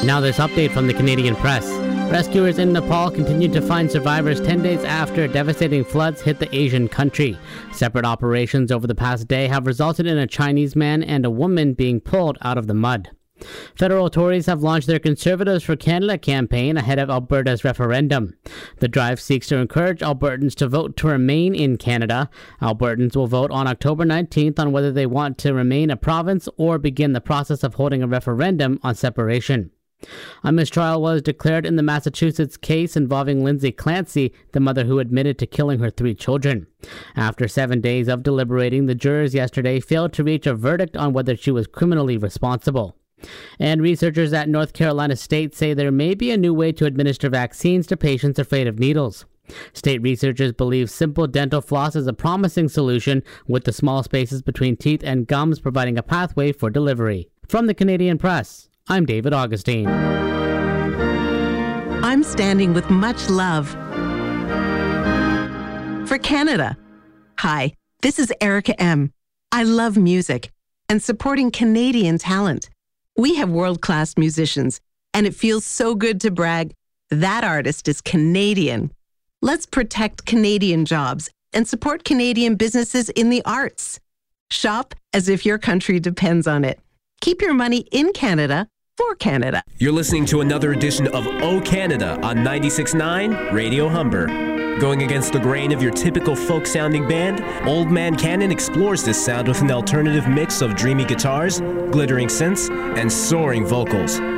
Now this update from the Canadian Press. Rescuers in Nepal continued to find survivors 10 days after devastating floods hit the Asian country. Separate operations over the past day have resulted in a Chinese man and a woman being pulled out of the mud. Federal authorities have launched their Conservatives for Canada campaign ahead of Alberta's referendum. The drive seeks to encourage Albertans to vote to remain in Canada. Albertans will vote on October 19th on whether they want to remain a province or begin the process of holding a referendum on separation. A mistrial was declared in the Massachusetts case involving Lindsay Clancy, the mother who admitted to killing her 3 children. After 7 days of deliberating, the jurors yesterday failed to reach a verdict on whether she was criminally responsible. And researchers at North Carolina State say there may be a new way to administer vaccines to patients afraid of needles. State researchers believe simple dental floss is a promising solution, with the small spaces between teeth and gums providing a pathway for delivery. From the Canadian Press, I'm David Augustine. I'm standing with much love for Canada. Hi, this is Erica M. I love music and supporting Canadian talent. We have world-class musicians, and it feels so good to brag, that artist is Canadian. Let's protect Canadian jobs and support Canadian businesses in the arts. Shop as if your country depends on it. Keep your money in Canada for Canada. You're listening to another edition of O Canada on 96.9 Radio Humber. Going against the grain of your typical folk-sounding band, Old Man Cannon explores this sound with an alternative mix of dreamy guitars, glittering synths, and soaring vocals.